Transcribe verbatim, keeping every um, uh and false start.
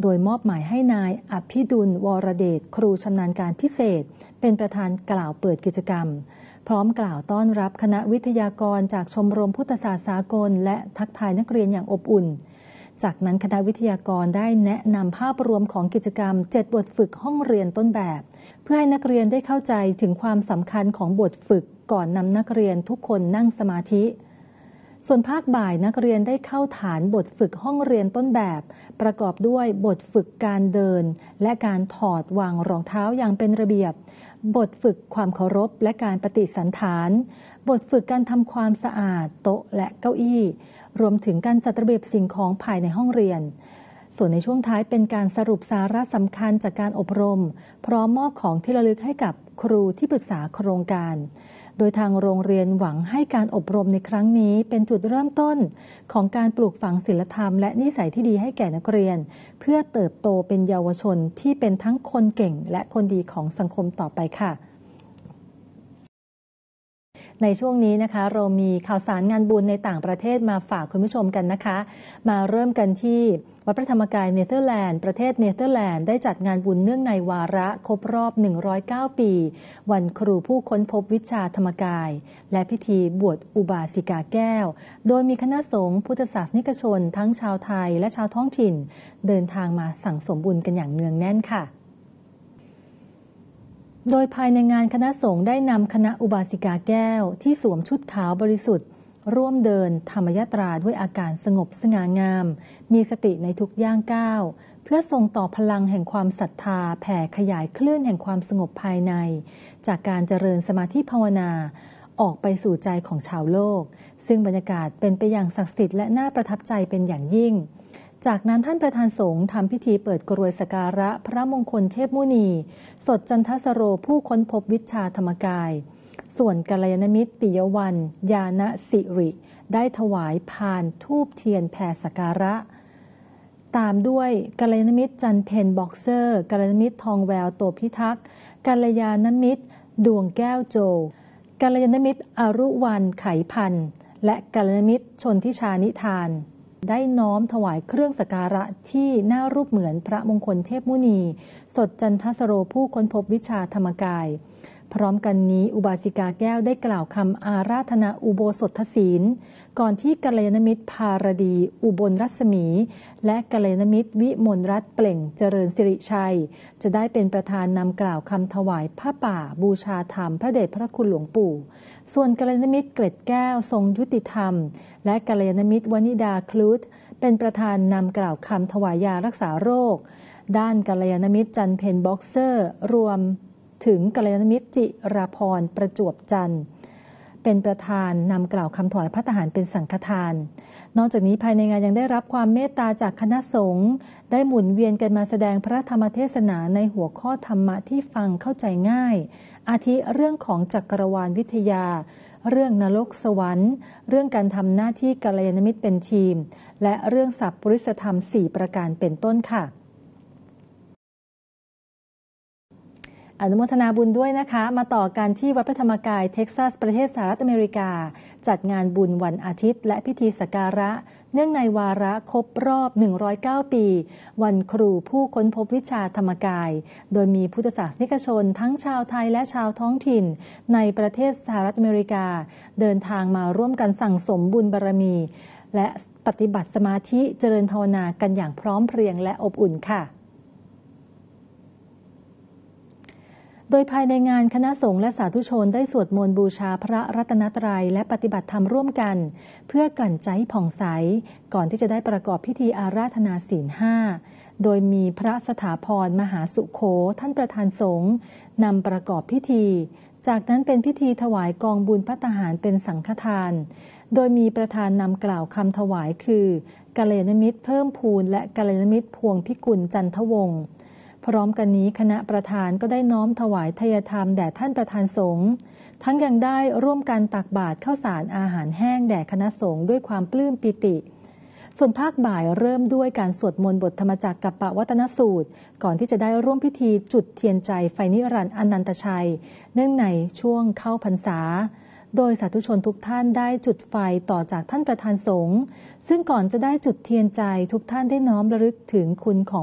โดยมอบหมายให้นายอภิดุลวรเดชครูชำนาญการพิเศษเป็นประธานกล่าวเปิดกิจกรรมพร้อมกล่าวต้อนรับคณะวิทยากรจากชมรมพุทธศาสตร์สากลและทักทายนักเรียนอย่างอบอุ่นจากนั้นคณะวิทยากรได้แนะนำภาพรวมของกิจกรรมเจ็ดบทฝึกห้องเรียนต้นแบบเพื่อให้นักเรียนได้เข้าใจถึงความสำคัญของบทฝึกก่อนนำนักเรียนทุกคนนั่งสมาธิส่วนภาคบ่ายนักเรียนได้เข้าฐานบทฝึกห้องเรียนต้นแบบประกอบด้วยบทฝึกการเดินและการถอดวางรองเท้าอย่างเป็นระเบียบบทฝึกความเคารพและการปฏิสันถานบทฝึกการทำความสะอาดโต๊ะและเก้าอี้รวมถึงการจัดระเบียบสิ่งของภายในห้องเรียนส่วนในช่วงท้ายเป็นการสรุปสาระสำคัญจากการอบรมพร้อมมอบของที่ระลึกให้กับครูที่ปรึกษาโครงการโดยทางโรงเรียนหวังให้การอบรมในครั้งนี้เป็นจุดเริ่มต้นของการปลูกฝังศีลธรรมและนิสัยที่ดีให้แก่นักเรียนเพื่อเติบโตเป็นเยาวชนที่เป็นทั้งคนเก่งและคนดีของสังคมต่อไปค่ะในช่วงนี้นะคะเรามีข่าวสารงานบุญในต่างประเทศมาฝากคุณผู้ชมกันนะคะมาเริ่มกันที่วัดพระธรรมกายเนเธอร์แลนด์ประเทศเนเธอร์แลนด์ได้จัดงานบุญเนื่องในวาระครบรอบหนึ่งร้อยเก้าปีวันครูผู้ค้นพบวิชาธรรมกายและพิธีบวชอุบาสิกาแก้วโดยมีคณะสงฆ์พุทธศาสนิกชนทั้งชาวไทยและชาวท้องถิ่นเดินทางมาสั่งสมบุญกันอย่างเนืองแน่นค่ะโดยภายในงานคณะสงฆ์ได้นำคณะอุบาสิกาแก้วที่สวมชุดขาวบริสุทธิ์ร่วมเดินธรรมยตราด้วยอาการสงบสง่างามมีสติในทุกย่างก้าวเพื่อส่งต่อพลังแห่งความศรัทธาแผ่ขยายคลื่นแห่งความสงบภายในจากการเจริญสมาธิภาวนาออกไปสู่ใจของชาวโลกซึ่งบรรยากาศเป็นไปอย่างศักดิ์สิทธิ์และน่าประทับใจเป็นอย่างยิ่งจากนั้นท่านประธานสงฆ์ทำพิธีเปิดกรวยสักการะพระมงคลเทพมุนีสดจันทสโรผู้ค้นพบวิชาธรรมกายส่วนกัลยาณมิตรปิยวรรณญาณสิริได้ถวายพานธูปเทียนแผ่สักการะตามด้วยกัลยาณมิตรจันเพนบ็อกเซอร์กัลยาณมิตรทองแววโตพิทักษ์กัลยาณมิตรดวงแก้วโจกัลยาณมิตรอรุวรรณไขพันธ์และกัลยาณมิตรชนทิชานิทานได้น้อมถวายเครื่องสักการะที่หน้ารูปเหมือนพระมงคลเทพมุนีสดจันทสโรผู้ค้นพบวิชาธรรมกายพร้อมกันนี้อุบาสิกาแก้วได้กล่าวคำอาราธนาอุโบสถศีลก่อนที่กัลยาณมิตรภารดีอุบลรัศมีและกัลยาณมิตรวิมลรัตน์เปล่งเจริญสิริชัยจะได้เป็นประธานนำกล่าวคำถวายผ้าป่าบูชาธรรมพระเดชพระคุณหลวงปู่ส่วนกัลยาณมิตรเกล็ดแก้วทรงยุติธรรมและกัลยาณมิตรวนิดาคลุตเป็นประธานนำกล่าวคำถวายยารักษาโรคด้านกัลยาณมิตรจันเพนบ็อกเซอร์รวมถึงกัลยาณมิตรจิราพรประจวบจันทร์เป็นประธานนำกล่าวคำถวายพระทหารเป็นสังฆทานนอกจากนี้ภายในงานยังได้รับความเมตตาจากคณะสงฆ์ได้หมุนเวียนกันมาแสดงพระธรรมเทศนาในหัวข้อธรรมะที่ฟังเข้าใจง่ายอาทิเรื่องของจักรวาลวิทยาเรื่องนรกสวรรค์เรื่องการทำหน้าที่กัลยาณมิตรเป็นทีมและเรื่องสัพปริสธรรมสี่ประการเป็นต้นค่ะอนุโมทนาบุญด้วยนะคะมาต่อกันที่วัดพระธรรมกายเท็กซัสประเทศสหรัฐอเมริกาจัดงานบุญวันอาทิตย์และพิธีสักการะเนื่องในวาระครบรอบหนึ่งร้อยเก้าปีวันครูผู้ค้นพบวิชาธรรมกายโดยมีพุทธศาสนิกชนทั้งชาวไทยและชาวท้องถิ่นในประเทศสหรัฐอเมริกาเดินทางมาร่วมกันสั่งสมบุญบารมีและปฏิบัติสมาธิเจริญภาวนากันอย่างพร้อมเพรียงและอบอุ่นค่ะโดยภายในงานคณะสงฆ์และสาธุชนได้สวดมนต์บูชาพระรัตนตรัยและปฏิบัติธรรมร่วมกันเพื่อกลั่นใจผ่องใสก่อนที่จะได้ประกอบพิธีอาราธนาศีลห้าโดยมีพระสถาพรมหาสุโขท่านประธานสงฆ์นำประกอบพิธีจากนั้นเป็นพิธีถวายกองบุญภัตตาหารเป็นสังฆทานโดยมีประธานนำกล่าวคำถวายคือกัลยาณมิตรเพิ่มพูนและกัลยาณมิตรพวงพิกุลจันทวงศ์พร้อมกันนี้คณะประธานก็ได้น้อมถวายทายธรรมแด่ท่านประธานสงฆ์ทั้งยังได้ร่วมกันตักบาตรข้าวสารอาหารแห้งแด่คณะสงฆ์ด้วยความปลื้มปิติส่วนภาคบ่ายเริ่มด้วยการสวดมนต์บทธรรมจักรกัปปวัตนสูตรก่อนที่จะได้ร่วมพิธีจุดเทียนใจไฟนิรันดร์อนันตชัยเนื่องในช่วงเข้าพรรษาโดยสาธุชนทุกท่านได้จุดไฟต่อจากท่านประธานสงฆ์ซึ่งก่อนจะได้จุดเทียนใจทุกท่านได้น้อมระลึกถึงคุณของ